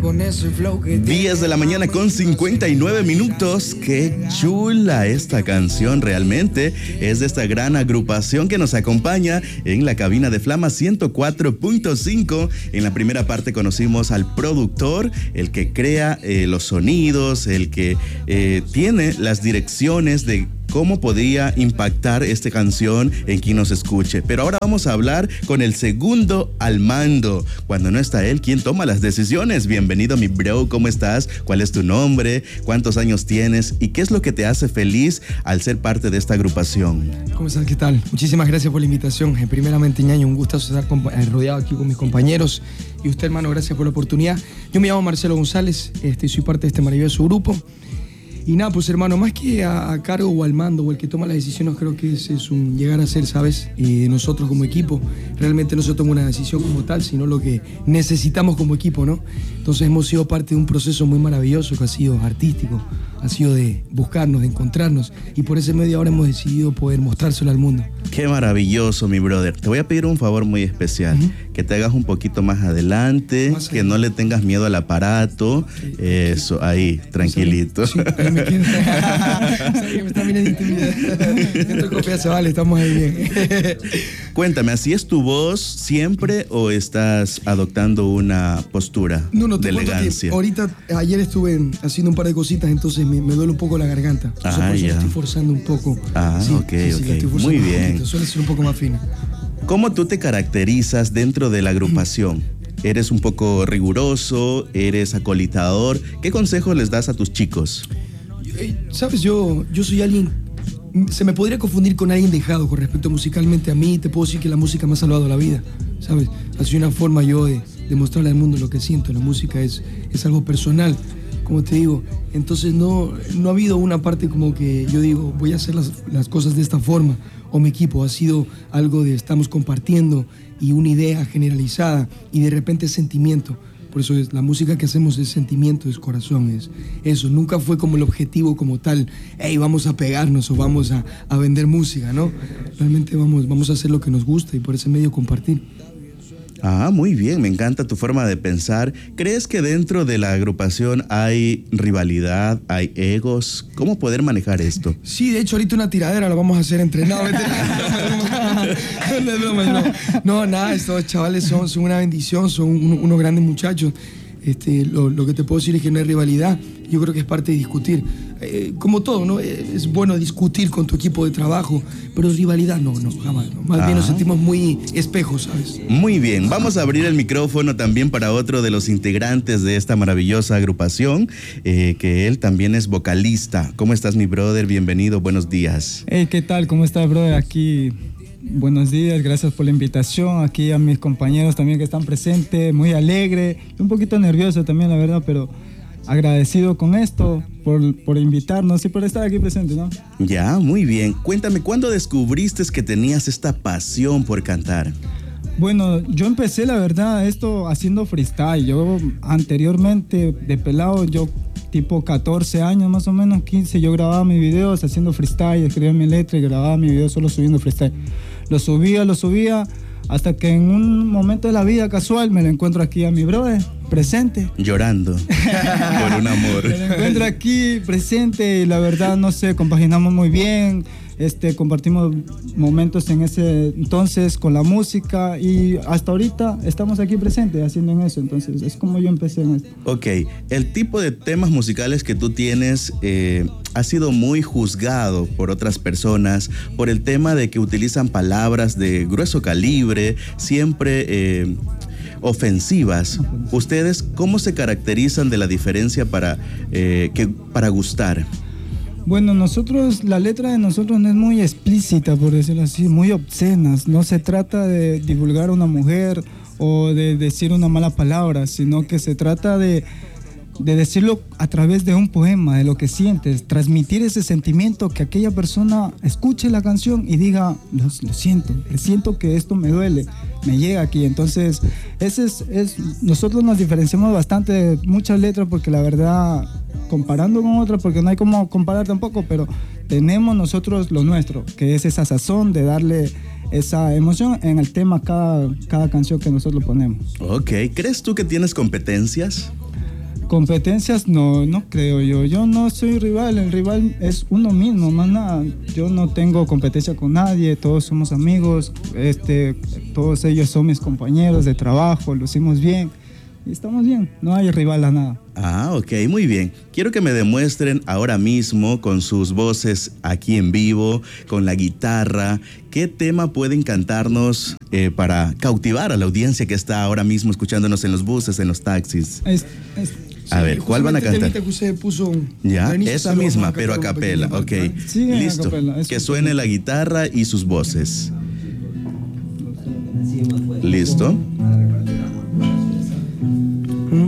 con ese flow que 10 de la mañana con 59 minutos. Qué chula esta canción realmente. Es de esta gran agrupación que nos acompaña en la cabina de Flama 104.5. En la primera parte conocimos al productor, el que crea los sonidos, el que tiene las direcciones de cómo podría impactar esta canción en quien nos escuche. Pero ahora vamos a hablar con el segundo al mando. Cuando no está él, ¿quién toma las decisiones? Bienvenido, mi bro, ¿cómo estás? ¿Cuál es tu nombre? ¿Cuántos años tienes? ¿Y qué es lo que te hace feliz al ser parte de esta agrupación? ¿Cómo estás? ¿Qué tal? Muchísimas gracias por la invitación. Primeramente, ñaño, un gustazo estar rodeado aquí con mis compañeros. Y usted, hermano, gracias por la oportunidad. Yo me llamo Marcelo González, soy parte de este maravilloso grupo. Y nada, pues hermano, más que a cargo o al mando o el que toma las decisiones, creo que es un llegar a ser, ¿sabes? Nosotros como equipo, realmente no se toma una decisión como tal, sino lo que necesitamos como equipo, ¿no? Entonces hemos sido parte de un proceso muy maravilloso que ha sido artístico, ha sido de buscarnos, de encontrarnos, y por ese medio ahora hemos decidido poder mostrárselo al mundo. Qué maravilloso, mi brother. Te voy a pedir un favor muy especial, que te hagas un poquito más adelante, que no le tengas miedo al aparato. Eso, ahí, tranquilito. Sí, ahí me quedo. Me está mirando intimidad. Esto confianza, vale, estamos ahí bien. Cuéntame, ¿así es tu voz siempre o estás adoptando una postura de elegancia? Ayer estuve haciendo un par de cositas, entonces me duele un poco la garganta. Entonces por eso estoy forzando un poco. Sí, ok. Muy bien. Suele ser un poco más fina. ¿Cómo tú te caracterizas dentro de la agrupación? ¿Eres un poco riguroso? ¿Eres acolitador? ¿Qué consejos les das a tus chicos? Sabes, yo soy alguien, se me podría confundir con alguien dejado con respecto musicalmente a mí. Te puedo decir que la música me ha salvado la vida, ¿sabes? Ha sido una forma yo de mostrarle al mundo lo que siento. La música es algo personal, como te digo. Entonces no ha habido una parte como que yo digo, voy a hacer las cosas de esta forma, o mi equipo. Ha sido algo de estamos compartiendo y una idea generalizada, y de repente es sentimiento. Por eso la música que hacemos es sentimiento, es corazón, es eso. Nunca fue como el objetivo como tal, hey, vamos a pegarnos o vamos a vender música, ¿no? Realmente vamos a hacer lo que nos gusta y por ese medio compartir. Muy bien, me encanta tu forma de pensar. ¿Crees que dentro de la agrupación hay rivalidad, hay egos? ¿Cómo poder manejar esto? Sí, de hecho ahorita una tiradera la vamos a hacer entre... No, nada, estos chavales son una bendición, son unos grandes muchachos. Lo que te puedo decir es que no hay rivalidad. Yo creo que es parte de discutir. Como todo, ¿no? Es bueno discutir con tu equipo de trabajo, pero rivalidad no, jamás. No. Más bien nos sentimos muy espejos, ¿sabes? Muy bien, vamos a abrir el micrófono también para otro de los integrantes de esta maravillosa agrupación, que él también es vocalista. ¿Cómo estás, mi brother? Bienvenido, buenos días. Hey, ¿qué tal? ¿Cómo estás, brother? Aquí... Buenos días, gracias por la invitación. Aquí a mis compañeros también que están presentes, muy alegre, un poquito nervioso también, la verdad, pero agradecido con esto, por invitarnos y por estar aquí presente, ¿no? Ya, muy bien. Cuéntame, ¿cuándo descubriste que tenías esta pasión por cantar? Bueno, yo empecé, la verdad, esto haciendo freestyle. Yo anteriormente, de pelado, yo tipo 14 años más o menos, 15, yo grababa mis videos haciendo freestyle, escribía mi letra y grababa mis videos solo subiendo freestyle. Lo subía, hasta que en un momento de la vida casual me lo encuentro aquí a mi brother, presente. Llorando por un amor. Me lo encuentro aquí, presente, y la verdad, no sé, compaginamos muy bien. Compartimos momentos en ese entonces con la música y hasta ahorita estamos aquí presentes haciendo en eso. Entonces es como yo empecé en esto. Ok, el tipo de temas musicales que tú tienes ha sido muy juzgado por otras personas por el tema de que utilizan palabras de grueso calibre, siempre ofensivas. ¿Ustedes cómo se caracterizan de la diferencia para gustar? Bueno, la letra de nosotros no es muy explícita, por decirlo así, muy obscenas. No se trata de divulgar a una mujer o de decir una mala palabra, sino que se trata de decirlo a través de un poema, de lo que sientes, transmitir ese sentimiento, que aquella persona escuche la canción y diga, lo siento que esto me duele, me llega aquí. Entonces, nosotros nos diferenciamos bastante de muchas letras, porque la verdad, comparando con otras, porque no hay como comparar tampoco, pero tenemos nosotros lo nuestro, que es esa sazón de darle esa emoción en el tema cada canción que nosotros ponemos. Ok, ¿crees tú que tienes competencias? Competencias no creo yo. Yo no soy rival, el rival es uno mismo, más nada. Yo no tengo competencia con nadie, todos somos amigos, todos ellos son mis compañeros de trabajo, lo hicimos bien y estamos bien, no hay rival a nada. Ah, ok, muy bien. Quiero que me demuestren ahora mismo con sus voces aquí en vivo, con la guitarra, qué tema pueden cantarnos para cautivar a la audiencia que está ahora mismo escuchándonos en los buses, en los taxis. A ver, ¿cuál van a cantar? Que usted puso Ya, esa misma, pero a capela, ok. Sí, listo, acapella, que suene la guitarra y sus voces. ¿Listo?